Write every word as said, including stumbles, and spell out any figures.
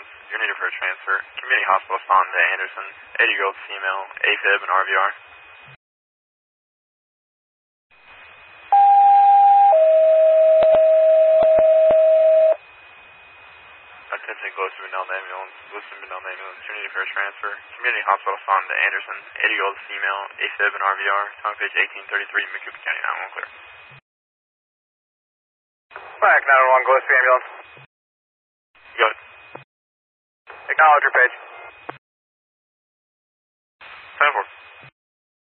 ambulance. You're needed for a transfer. Community Hospital Fonda Anderson. eighty-year-old female. AFib and R V R. Attention, Gloucester Benel ambulance. Gloucester Benel ambulance. You're needed for a transfer. Community Hospital Fonda Anderson. eighty-year-old female. AFib and R V R. Time page eighteen thirty-three, Maricopa County nine one one clear. Back nine one one, Gillespie ambulance. Go ahead. Acknowledge your page. ten four.